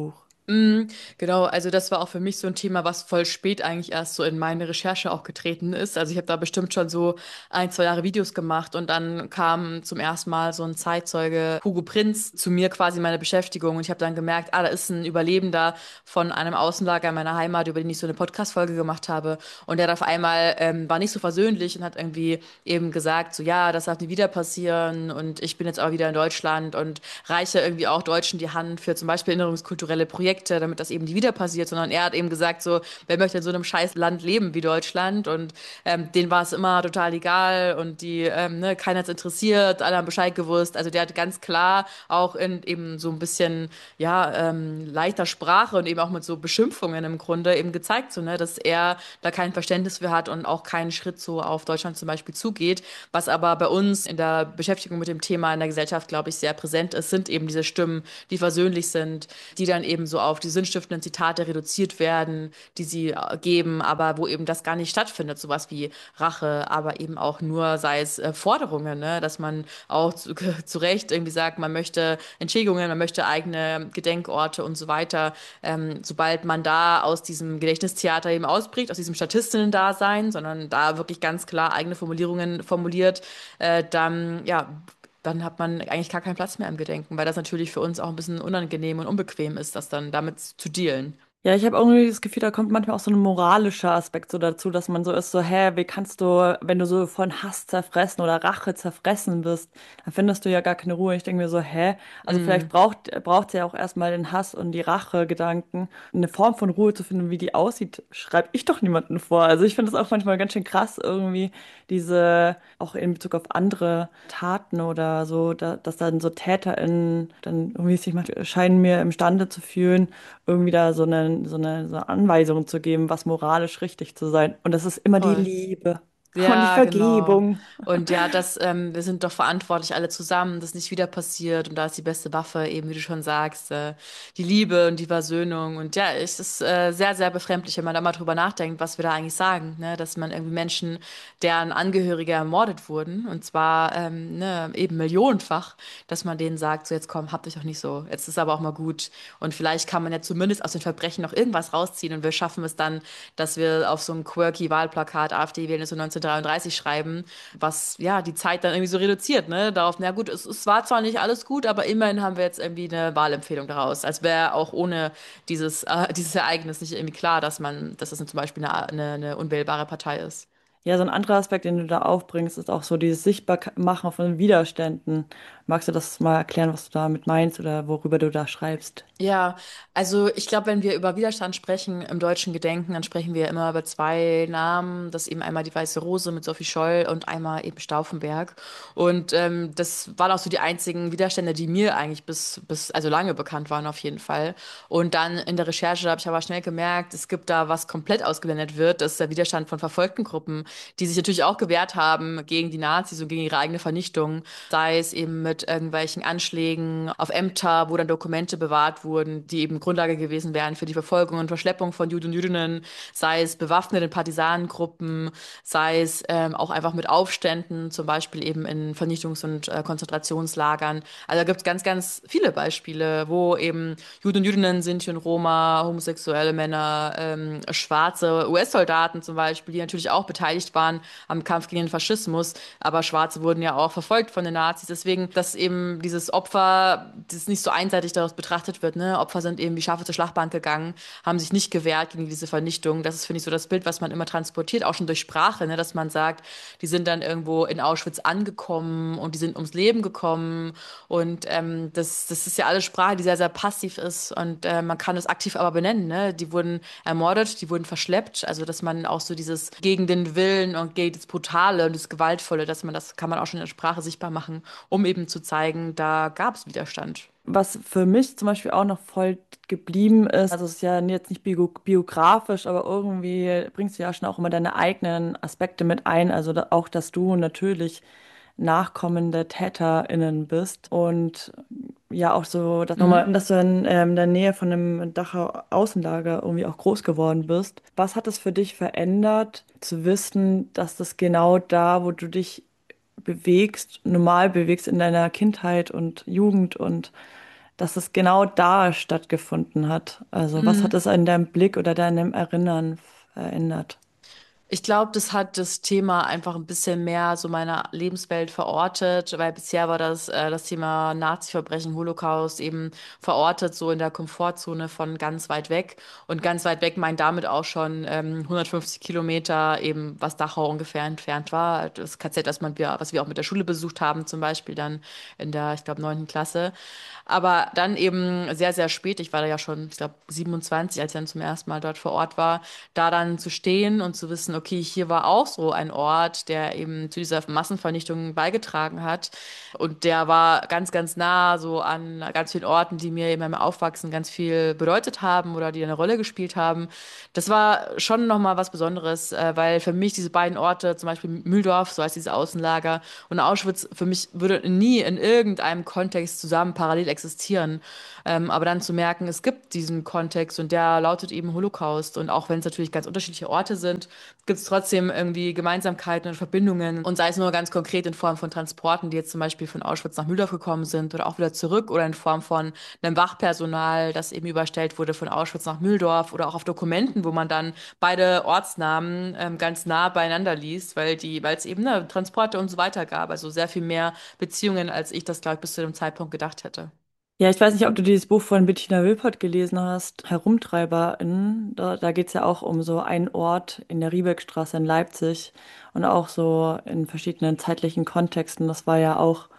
S1: Mm, genau, also das war auch für mich so ein Thema, was voll spät eigentlich erst so in meine Recherche auch getreten ist. Also ich habe da bestimmt schon so 1, 2 Jahre Videos gemacht und dann kam zum ersten Mal so ein Zeitzeuge, Hugo Prinz, zu mir quasi in meine Beschäftigung und ich habe dann gemerkt, da ist ein Überlebender von einem Außenlager in meiner Heimat, über den ich so eine Podcast-Folge gemacht habe und der hat auf einmal war nicht so versöhnlich und hat irgendwie eben gesagt, so ja, das darf nie wieder passieren und ich bin jetzt auch wieder in Deutschland und reiche irgendwie auch Deutschen die Hand für zum Beispiel erinnerungskulturelle Projekte, damit das eben nie wieder passiert, sondern er hat eben gesagt, so, wer möchte in so einem scheiß Land leben wie Deutschland? Und denen war es immer total egal und die, ne, keiner hat's interessiert, alle haben Bescheid gewusst. Also der hat ganz klar auch in eben so ein bisschen, ja, leichter Sprache und eben auch mit so Beschimpfungen im Grunde eben gezeigt, so, ne, dass er da kein Verständnis für hat und auch keinen Schritt so auf Deutschland zum Beispiel zugeht. Was aber bei uns in der Beschäftigung mit dem Thema in der Gesellschaft, glaube ich, sehr präsent ist, sind eben diese Stimmen, die versöhnlich sind, die dann eben so auf die sinnstiftenden Zitate reduziert werden, die sie geben, aber wo eben das gar nicht stattfindet, sowas wie Rache, aber eben auch nur, sei es Forderungen, ne? Dass man auch zu Recht irgendwie sagt, man möchte Entschädigungen, man möchte eigene Gedenkorte und so weiter. Sobald man da aus diesem Gedächtnistheater eben ausbricht, aus diesem Statistinnen-Dasein, sondern da wirklich ganz klar eigene Formulierungen formuliert, dann, ja, dann hat man eigentlich gar keinen Platz mehr im Gedenken, weil das natürlich für uns auch ein bisschen unangenehm und unbequem ist, das dann damit zu dealen.
S2: Ja, ich habe irgendwie das Gefühl, da kommt manchmal auch so ein moralischer Aspekt so dazu, dass man so ist, so, hä, wie kannst du, wenn du so von Hass zerfressen oder Rache zerfressen bist, dann findest du ja gar keine Ruhe. Ich denke mir so, hä, also vielleicht
S1: Mm,
S2: braucht ja auch erstmal den Hass und die Rache-Gedanken. Eine Form von Ruhe zu finden, wie die aussieht, schreibe ich doch niemandem vor. Also ich finde das auch manchmal ganz schön krass, irgendwie diese, auch in Bezug auf andere Taten oder so, dass dann so TäterInnen dann irgendwie sich scheinen mir imstande zu fühlen, irgendwie da so eine Anweisung zu geben, was moralisch richtig zu sein. Und das ist immer die
S1: voll.
S2: Liebe und die
S1: Ja, genau.
S2: Vergebung.
S1: Und ja, wir sind doch verantwortlich alle zusammen, dass nicht wieder passiert. Und da ist die beste Waffe, eben wie du schon sagst, die Liebe und die Versöhnung. Und ja, es ist sehr, sehr befremdlich, wenn man da mal drüber nachdenkt, was wir da eigentlich sagen, ne? Dass man irgendwie Menschen, deren Angehörige ermordet wurden, und zwar ne, eben millionenfach, dass man denen sagt, so jetzt komm, habt euch doch nicht so, jetzt ist aber auch mal gut. Und vielleicht kann man ja zumindest aus den Verbrechen noch irgendwas rausziehen und wir schaffen es dann, dass wir auf so einem quirky Wahlplakat AfD wählen ist so 1933 schreiben, was ja die Zeit dann irgendwie so reduziert, ne? Darauf, na gut, es war zwar nicht alles gut, aber immerhin haben wir jetzt irgendwie eine Wahlempfehlung daraus. Als wäre auch ohne dieses Ereignis nicht irgendwie klar, dass das zum Beispiel eine unwählbare Partei ist.
S2: Ja, so ein anderer Aspekt, den du da aufbringst, ist auch so dieses Sichtbarmachen von Widerständen. Magst du das mal erklären, was du damit meinst oder worüber du da schreibst?
S1: Ja, also ich glaube, wenn wir über Widerstand sprechen im deutschen Gedenken, dann sprechen wir immer über zwei Namen. Das ist eben einmal die Weiße Rose mit Sophie Scholl und einmal eben Stauffenberg. Und das waren auch so die einzigen Widerstände, die mir eigentlich also lange bekannt waren auf jeden Fall. Und dann in der Recherche habe ich aber schnell gemerkt, es gibt da was komplett ausgeblendet wird. Das ist der Widerstand von verfolgten Gruppen, die sich natürlich auch gewehrt haben gegen die Nazis und gegen ihre eigene Vernichtung. Sei es eben mit irgendwelchen Anschlägen auf Ämter, wo dann Dokumente bewahrt wurden, die eben Grundlage gewesen wären für die Verfolgung und Verschleppung von Juden und Jüdinnen, sei es bewaffnete Partisanengruppen, sei es auch einfach mit Aufständen, zum Beispiel eben in Vernichtungs- und Konzentrationslagern. Also da gibt es ganz, ganz viele Beispiele, wo eben Juden und Jüdinnen, Sinti und Roma, homosexuelle Männer, schwarze US-Soldaten zum Beispiel, die natürlich auch beteiligt waren am Kampf gegen den Faschismus, aber Schwarze wurden ja auch verfolgt von den Nazis. Deswegen, dass eben dieses Opfer, das nicht so einseitig daraus betrachtet wird, ne? Opfer sind eben wie Schafe zur Schlachtbank gegangen, haben sich nicht gewehrt gegen diese Vernichtung. Das ist, finde ich, so das Bild, was man immer transportiert, auch schon durch Sprache, ne? Dass man sagt, die sind dann irgendwo in Auschwitz angekommen und die sind ums Leben gekommen. Und das ist ja alles Sprache, die sehr, sehr passiv ist und man kann es aktiv aber benennen, ne? Die wurden ermordet, die wurden verschleppt. Also, dass man auch so dieses gegen den Willen und gegen das Brutale und das Gewaltvolle, das kann man auch schon in der Sprache sichtbar machen, um eben zu zeigen, da gab es Widerstand.
S2: Was für mich zum Beispiel auch noch voll geblieben ist, also es ist ja jetzt nicht biografisch, aber irgendwie bringst du ja schon auch immer deine eigenen Aspekte mit ein. Also auch, dass du natürlich nachkommende TäterInnen bist und ja auch so, dass,
S1: Mhm.
S2: nochmal, dass du in der Nähe von einem Dachauer Außenlager irgendwie auch groß geworden bist. Was hat es für dich verändert, zu wissen, dass das genau da, wo du dich bewegst, normal bewegst in deiner Kindheit und Jugend und dass es genau da stattgefunden hat. Also was hat
S1: Mhm.
S2: es in deinem Blick oder deinem Erinnern verändert?
S1: Ich glaube, das hat das Thema einfach ein bisschen mehr so meiner Lebenswelt verortet, weil bisher war das Thema Nazi-Verbrechen, Holocaust eben verortet, so in der Komfortzone von ganz weit weg. Und ganz weit weg meint damit auch schon 150 Kilometer, eben was Dachau ungefähr entfernt war. Das KZ, was wir auch mit der Schule besucht haben, zum Beispiel dann in der, ich glaube, 9. Klasse. Aber dann eben sehr, sehr spät, ich war da ja schon, ich glaube, 27, als ich dann zum ersten Mal dort vor Ort war, da dann zu stehen und zu wissen, okay, hier war auch so ein Ort, der eben zu dieser Massenvernichtung beigetragen hat. Und der war ganz, ganz nah so an ganz vielen Orten, die mir in meinem Aufwachsen ganz viel bedeutet haben oder die eine Rolle gespielt haben. Das war schon nochmal was Besonderes, weil für mich diese beiden Orte, zum Beispiel Mühldorf, so heißt dieses Außenlager, und Auschwitz, für mich würde nie in irgendeinem Kontext zusammen parallel existieren. Aber dann zu merken, es gibt diesen Kontext und der lautet eben Holocaust. Und auch wenn es natürlich ganz unterschiedliche Orte sind, gibt es trotzdem irgendwie Gemeinsamkeiten und Verbindungen. Und sei es nur ganz konkret in Form von Transporten, die jetzt zum Beispiel von Auschwitz nach Mühldorf gekommen sind oder auch wieder zurück oder in Form von einem Wachpersonal, das eben überstellt wurde von Auschwitz nach Mühldorf oder auch auf Dokumenten, wo man dann beide Ortsnamen ganz nah beieinander liest, weil es eben ne, Transporte und so weiter gab. Also sehr viel mehr Beziehungen, als ich das, glaube ich, bis zu dem Zeitpunkt gedacht hätte.
S2: Ja, ich weiß nicht, ob du dieses Buch von Bettina Wilpert gelesen hast, HerumtreiberInnen. Da geht es ja auch um so einen Ort in der Riebeckstraße in Leipzig und auch so in verschiedenen zeitlichen Kontexten. Das war ja auch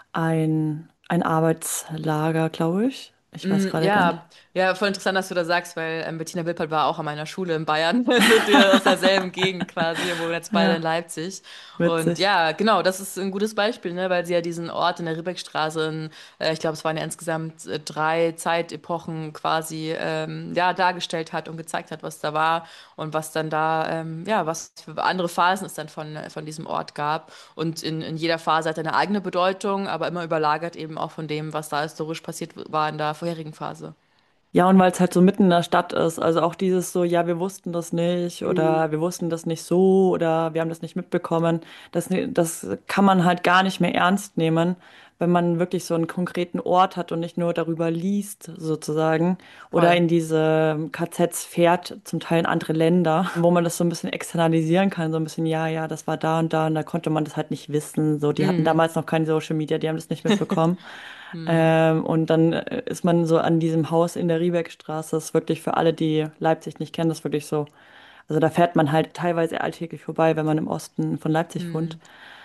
S2: ein Arbeitslager, glaube ich. Ich weiß gerade gar nicht.
S1: Ja, ja, voll interessant, dass du das sagst, weil Bettina Wilpert war auch an meiner Schule in Bayern, also die aus derselben Gegend quasi, wir wohnen jetzt beide in
S2: Ja,
S1: Leipzig. Und
S2: witzig.
S1: ja, genau, das ist ein gutes Beispiel, ne, weil sie ja diesen Ort in der Ribbeckstraße, ich glaube, es waren ja insgesamt 3 Zeitepochen quasi, ja, dargestellt hat und gezeigt hat, was da war und was dann da, ja, was für andere Phasen es dann von diesem Ort gab. Und in jeder Phase hat er eine eigene Bedeutung, aber immer überlagert eben auch von dem, was da historisch passiert war in der vorherigen Phase.
S2: Ja, und weil es halt so mitten in der Stadt ist. Also auch dieses so, ja, wir wussten das nicht
S1: Mhm.
S2: oder wir wussten das nicht so oder wir haben das nicht mitbekommen. Das kann man halt gar nicht mehr ernst nehmen, wenn man wirklich so einen konkreten Ort hat und nicht nur darüber liest, sozusagen. Oder
S1: Voll.
S2: in diese KZs fährt, zum Teil in andere Länder, wo man das so ein bisschen externalisieren kann. So ein bisschen, ja, ja, das war da und da konnte man das halt nicht wissen. So, die hatten
S1: Mhm.
S2: damals noch kein Social Media, die haben das nicht mitbekommen.
S1: Mhm.
S2: Und dann ist man so an diesem Haus in der Riebeckstraße. Das ist wirklich für alle, die Leipzig nicht kennen, das ist wirklich so. Also da fährt man halt teilweise alltäglich vorbei, wenn man im Osten von Leipzig wohnt.
S1: Mhm.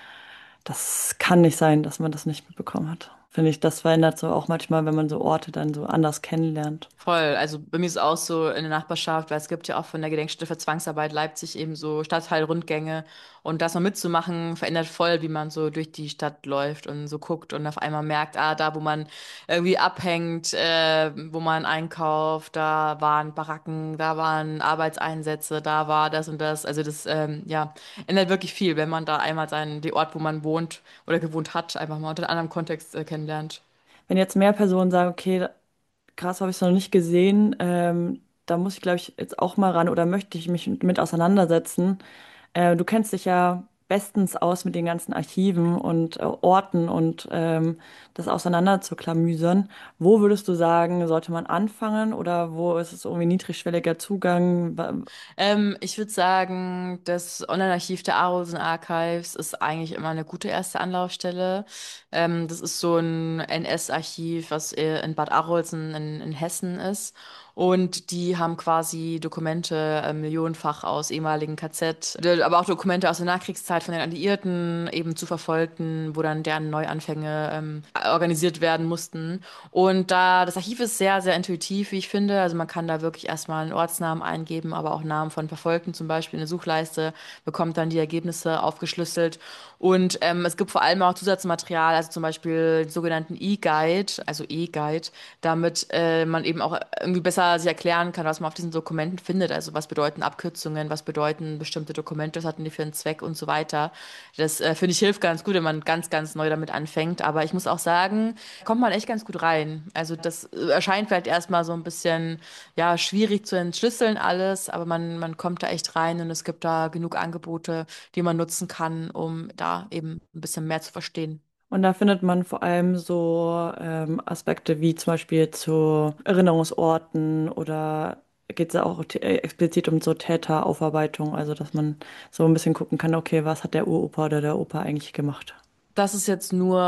S2: Das kann nicht sein, dass man das nicht mitbekommen hat. Finde ich, das verändert so auch manchmal, wenn man so Orte dann so anders kennenlernt.
S1: Voll. Also bei mir ist es auch so in der Nachbarschaft, weil es gibt ja auch von der Gedenkstätte für Zwangsarbeit Leipzig eben so Stadtteilrundgänge. Und das mal mitzumachen, verändert voll, wie man so durch die Stadt läuft und so guckt und auf einmal merkt, ah, da, wo man irgendwie abhängt, wo man einkauft, da waren Baracken, da waren Arbeitseinsätze, da war das und das. Also das, ja, ändert wirklich viel, wenn man da einmal den Ort, wo man wohnt oder gewohnt hat, einfach mal unter einem anderen Kontext kennenlernt.
S2: Wenn jetzt mehr Personen sagen, okay, krass, habe ich es noch nicht gesehen, da muss ich, glaube ich, jetzt auch mal ran oder möchte ich mich mit auseinandersetzen. Du kennst dich ja bestens aus mit den ganzen Archiven und Orten und das auseinander zu klamüsern. Wo würdest du sagen, sollte man anfangen oder wo ist es irgendwie niedrigschwelliger Zugang?
S1: Ich würde sagen, das Online-Archiv der Arolsen Archives ist eigentlich immer eine gute erste Anlaufstelle. Das ist so ein NS-Archiv, was in Bad Arolsen in Hessen ist. Und die haben quasi Dokumente millionenfach aus ehemaligen KZ, aber auch Dokumente aus der Nachkriegszeit von den Alliierten, eben zu Verfolgten, wo dann deren Neuanfänge organisiert werden mussten. Und das Archiv ist sehr, sehr intuitiv, wie ich finde. Also man kann da wirklich erstmal einen Ortsnamen eingeben, aber auch Namen von Verfolgten zum Beispiel in eine Suchleiste, bekommt dann die Ergebnisse aufgeschlüsselt. Und es gibt vor allem auch Zusatzmaterial, also zum Beispiel den sogenannten E-Guide, also E-Guide, damit man eben auch irgendwie besser sich erklären kann, was man auf diesen Dokumenten findet. Also was bedeuten Abkürzungen, was bedeuten bestimmte Dokumente, was hatten die für einen Zweck und so weiter. Das finde ich hilft ganz gut, wenn man ganz, ganz neu damit anfängt. Aber ich muss auch sagen, kommt man echt ganz gut rein. Also das erscheint vielleicht erstmal so ein bisschen, ja, schwierig zu entschlüsseln alles, aber man kommt da echt rein und es gibt da genug Angebote, die man nutzen kann, um da eben ein bisschen mehr zu verstehen.
S2: Und da findet man vor allem so Aspekte wie zum Beispiel zu Erinnerungsorten oder geht es ja auch explizit um so Täteraufarbeitung, also dass man so ein bisschen gucken kann, okay, was hat der Uropa oder der Opa eigentlich gemacht?
S1: Das ist jetzt nur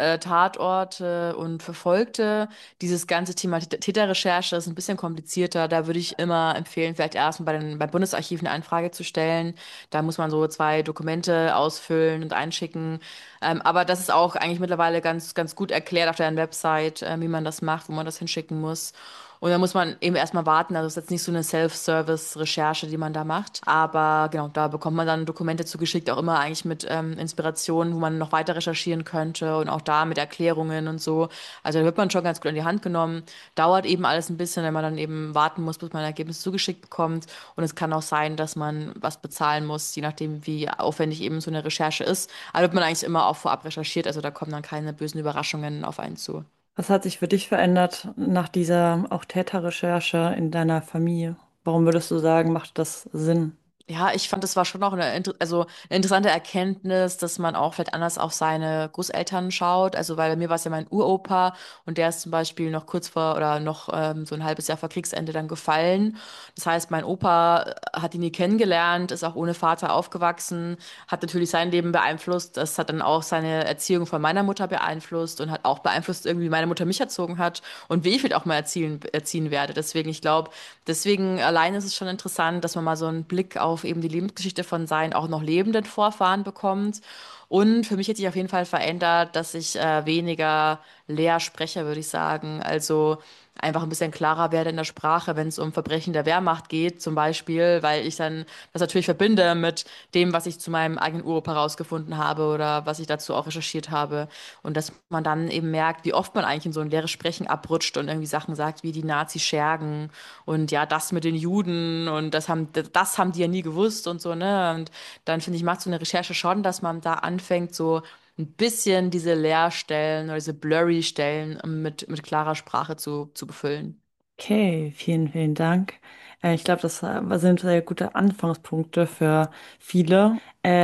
S1: Tatorte und Verfolgte. Dieses ganze Thema Täterrecherche ist ein bisschen komplizierter. Da würde ich immer empfehlen, vielleicht erstmal beim Bundesarchiv eine Anfrage zu stellen. Da muss man so 2 Dokumente ausfüllen und einschicken. Aber das ist auch eigentlich mittlerweile ganz gut erklärt auf deren Website, wie man das macht, wo man das hinschicken muss. Und da muss man eben erstmal warten. Also es ist jetzt nicht so eine Self-Service-Recherche, die man da macht. Aber genau, da bekommt man dann Dokumente zugeschickt, auch immer eigentlich mit Inspirationen, wo man noch weiter recherchieren könnte und auch da mit Erklärungen und so. Also da wird man schon ganz gut in die Hand genommen. Dauert eben alles ein bisschen, wenn man dann eben warten muss, bis man ein Ergebnis zugeschickt bekommt. Und es kann auch sein, dass man was bezahlen muss, je nachdem, wie aufwendig eben so eine Recherche ist. Aber wird man eigentlich immer auch vorab recherchiert. Also da kommen dann keine bösen Überraschungen auf einen zu.
S2: Was hat sich für dich verändert nach dieser auch Täterrecherche in deiner Familie? Warum würdest du sagen, macht das Sinn?
S1: Ja, ich fand, das war schon noch also eine interessante Erkenntnis, dass man auch vielleicht anders auf seine Großeltern schaut. Also, weil bei mir war es ja mein Uropa und der ist zum Beispiel noch kurz vor oder noch so ein halbes Jahr vor Kriegsende dann gefallen. Das heißt, mein Opa hat ihn nie kennengelernt, ist auch ohne Vater aufgewachsen, hat natürlich sein Leben beeinflusst. Das hat dann auch seine Erziehung von meiner Mutter beeinflusst und hat auch beeinflusst, irgendwie, wie meine Mutter mich erzogen hat und wie ich vielleicht auch mal erziehen werde. Deswegen, ich glaube, deswegen allein ist es schon interessant, dass man mal so einen Blick auf eben die Lebensgeschichte von seinen auch noch lebenden Vorfahren bekommt. Und für mich hat sich auf jeden Fall verändert, dass ich weniger leer spreche, würde ich sagen. Also einfach ein bisschen klarer werde in der Sprache, wenn es um Verbrechen der Wehrmacht geht, zum Beispiel, weil ich dann das natürlich verbinde mit dem, was ich zu meinem eigenen Uropa herausgefunden habe oder was ich dazu auch recherchiert habe. Und dass man dann eben merkt, wie oft man eigentlich in so ein leeres Sprechen abrutscht und irgendwie Sachen sagt, wie die Nazis schergen und ja, das mit den Juden und das haben die ja nie gewusst und so, ne? Und dann finde ich, macht so eine Recherche schon, dass man da anfängt, so ein bisschen diese Leerstellen oder diese blurry Stellen mit klarer Sprache zu befüllen.
S2: Okay, vielen, vielen Dank. Ich glaube, das sind sehr gute Anfangspunkte für viele.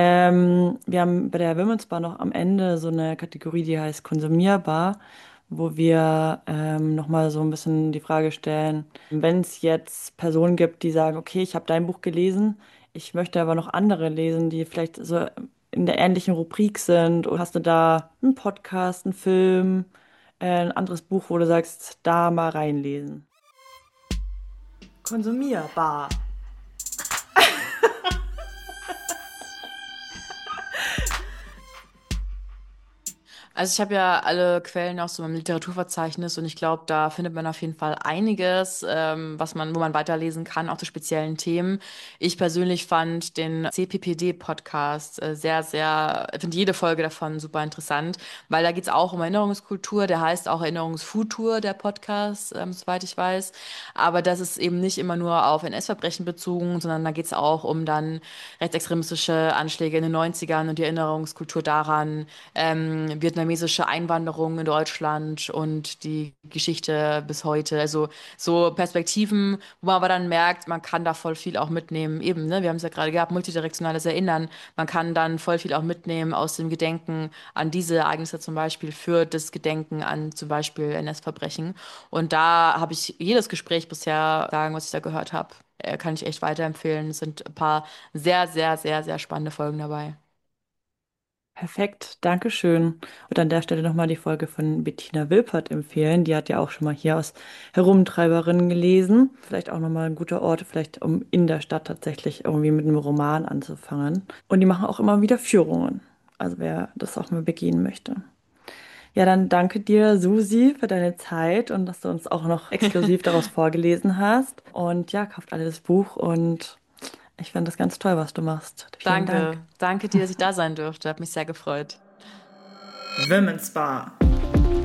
S2: Wir haben bei der Women's Bar noch am Ende so eine Kategorie, die heißt konsumierbar, wo wir nochmal so ein bisschen die Frage stellen, wenn es jetzt Personen gibt, die sagen, okay, ich habe dein Buch gelesen, ich möchte aber noch andere lesen, die vielleicht so in der ähnlichen Rubrik sind. Und hast du da einen Podcast, einen Film, ein anderes Buch, wo du sagst, da mal reinlesen? Konsumierbar.
S1: Also ich habe ja alle Quellen aus so meinem Literaturverzeichnis und ich glaube, da findet man auf jeden Fall einiges, wo man weiterlesen kann, auch zu speziellen Themen. Ich persönlich fand den CPPD-Podcast finde jede Folge davon super interessant, weil da geht es auch um Erinnerungskultur, der heißt auch Erinnerungsfutur, der Podcast, soweit ich weiß. Aber das ist eben nicht immer nur auf NS-Verbrechen bezogen, sondern da geht es auch um dann rechtsextremistische Anschläge in den Neunzigern und die Erinnerungskultur daran, vietnamesische Einwanderung in Deutschland und die Geschichte bis heute. Also so Perspektiven, wo man aber dann merkt, man kann da voll viel auch mitnehmen. Eben, ne? Wir haben es ja gerade gehabt, multidirektionales Erinnern. Man kann dann voll viel auch mitnehmen aus dem Gedenken an diese Ereignisse zum Beispiel für das Gedenken an zum Beispiel NS-Verbrechen. Und da habe ich jedes Gespräch bisher sagen, was ich da gehört habe, kann ich echt weiterempfehlen. Es sind ein paar sehr spannende Folgen dabei.
S2: Perfekt, Dankeschön. Und an der Stelle nochmal die Folge von Bettina Wilpert empfehlen. Die hat ja auch schon mal hier aus Herumtreiberinnen gelesen. Vielleicht auch nochmal ein guter Ort, vielleicht um in der Stadt tatsächlich irgendwie mit einem Roman anzufangen. Und die machen auch immer wieder Führungen. Also wer das auch mal begehen möchte. Ja, dann danke dir, Susi, für deine Zeit und dass du uns auch noch exklusiv daraus vorgelesen hast. Und ja, kauft alle das Buch und ich fand das ganz toll, was du machst. Vielen Dank.
S1: Danke dir, dass ich da sein durfte. Hat mich sehr gefreut.
S2: Women's Bar.